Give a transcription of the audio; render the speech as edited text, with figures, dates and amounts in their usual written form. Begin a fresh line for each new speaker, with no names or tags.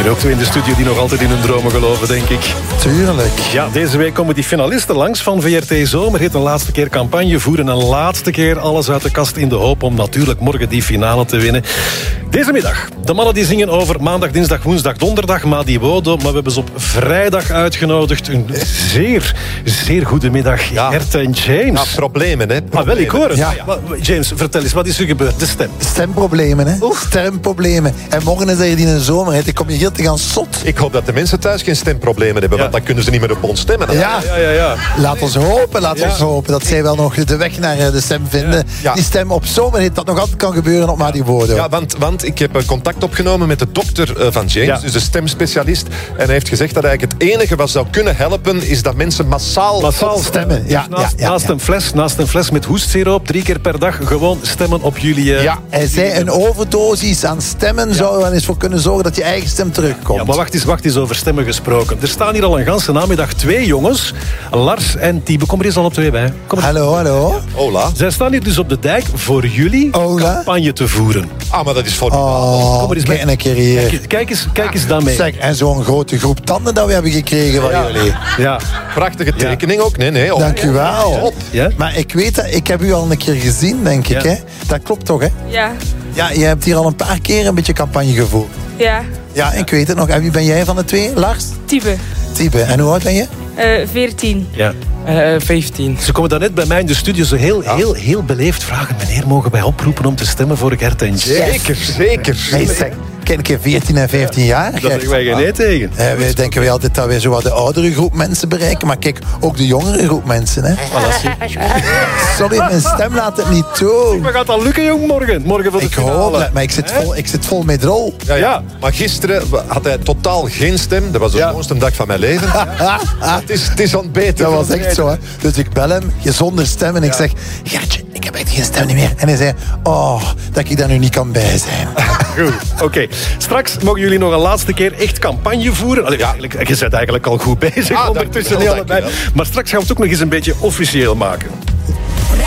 hier ook twee in de studio die nog altijd in hun dromen geloven, denk ik.
Tuurlijk.
Ja, deze week komen die finalisten langs van VRT Zomerhit. Een laatste keer campagne voeren. Een laatste keer alles uit de kast in de hoop om natuurlijk morgen die finale te winnen. Deze middag. De mannen die zingen over maandag, dinsdag, woensdag, donderdag. Madi Wodo. Maar we hebben ze op vrijdag uitgenodigd. Een zeer, zeer goede middag.
Ja.
Gert en James.
Ja, problemen, hè.
Ah, wel, ik hoor het.
Ja.
Maar, James, vertel eens, wat is er gebeurd? De stem.
Stemproblemen, hè? Stemproblemen. En morgen is er hier een zomerhit. Ik kom hier te gaan zot.
Ik hoop dat de mensen thuis geen stemproblemen hebben, want dan kunnen ze niet meer op ons stemmen.
Ja. Laat ons hopen dat zij wel nog de weg naar de stem vinden.
Ja.
Die stem op zomerhit, dat nog altijd kan gebeuren op Madi Wodo.
Ja, want ik heb contact opgenomen met de dokter van James,
Ja.
dus de stemspecialist. En hij heeft gezegd dat eigenlijk het enige wat zou kunnen helpen is dat mensen massaal
stemmen. Ja,
Naast een fles met hoestsiroop 3 keer per dag gewoon stemmen op jullie...
Ja.
Hij zei een overdosis aan stemmen zou er wel eens voor kunnen zorgen dat je eigen stem terugkomt.
Ja, maar wacht eens over stemmen gesproken. Er staan hier al een ganse namiddag 2 jongens. Lars en Tiebe. Kom er eens al op 2 bij. Kom er.
Hallo.
Hola.
Zij staan hier dus op de dijk voor jullie
Hola.
campagne te voeren.
Ah, maar dat is voor
Oh,
maar eens
kijk een keer hier.
Kijk eens dan mee.
Zeg, en zo'n grote groep tanden dat we hebben gekregen van jullie.
Ja.
prachtige tekening ook. Nee.
Dank u wel.
Ja?
Maar ik weet dat, ik heb u al een keer gezien, denk ik.
Ja.
Hè? Dat klopt toch, hè?
Ja,
Ja, je hebt hier al een paar keer een beetje campagne gevoerd.
ja.
Ja, ik weet het nog. En wie ben jij van de twee, Lars?
Type.
Type. En hoe oud ben je?
14.
Ja.
15.
Ze komen daarnet bij mij in de studio zo heel beleefd vragen. Meneer, mogen wij oproepen om te stemmen voor Gert en James?
Zeker.
Nee, zeg, ken ik je 14 en 15 jaar?
Daar zeggen wij geen nee tegen.
Wij denken wij altijd dat wij zo wat de oudere groep mensen bereiken. Maar kijk, ook de jongere groep mensen. Hè? Sorry, mijn stem laat het niet toe.
Maar gaat dat lukken, jong, morgen? Morgen voor de
Ik
finale.
hoop het, maar ik zit vol met rol.
Ja. Maar gisteren had hij totaal geen stem. Dat was de mooiste dag van mijn leven. Het is ontbeten.
Dat was echt zo, hè. Dus ik bel hem, zonder stem, en ik zeg... Gertje, ik heb echt geen stem niet meer. En hij zei, dat ik daar nu niet kan bij zijn.
Goed, oké. Straks mogen jullie nog een laatste keer echt campagne voeren. Allee, je bent eigenlijk al goed bezig ondertussen.
dankjewel,
niet allebei.
dankjewel.
Maar straks gaan we het ook nog eens een beetje officieel maken.